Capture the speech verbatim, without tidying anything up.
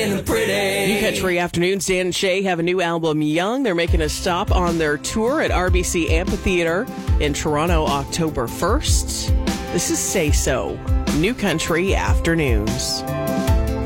looking pretty. New Country Afternoons, Dan and Shay have a new album, Young. They're making a stop on their tour at R B C Amphitheater in Toronto, October first. This is Say So, New Country Afternoons.